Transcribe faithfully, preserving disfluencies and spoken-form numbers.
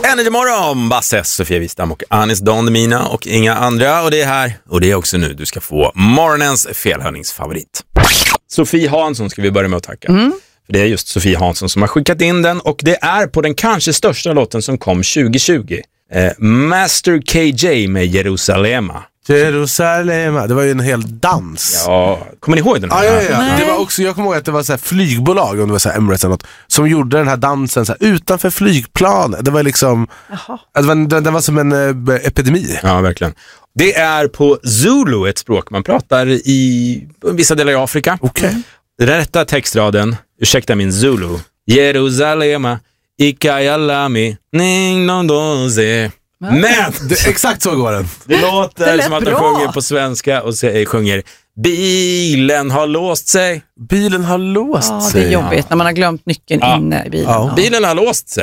Energy Morgon, Basse, Sofia Wistam och Anis Don Demina och inga andra. Och det är här, och det är också nu du ska få morgonens felhörningsfavorit. Sofie Hansson ska vi börja med att tacka. Mm. För det är just Sofie Hansson som har skickat in den. Och det är på den kanske största låten som kom tjugo tjugo. Eh, Master K J med Jerusalema. Jerusalem, det var ju en hel dans. Ja, kommer ni ihåg den här? Ja, ja, ja. Det var också, jag kommer ihåg att det var så här flygbolag, om det var så här Emirates eller något, som gjorde den här dansen så här, utanför flygplanet. Det var liksom, det var, den, den var som en uh, epidemi. Ja, verkligen. Det är på Zulu, ett språk man pratar i vissa delar i Afrika. Okej. Okay. Den rätta textraden, ursäkta min Zulu. Jerusalema, ikayalami, ning nondoze. Men det, exakt så går den. Det låter det som att de bra. sjunger på svenska och så, sjunger bilen har låst sig. Bilen har låst ja, sig. Det är jobbigt när man har glömt nyckeln ja. inne i bilen. Ja. Bilen har låst sig.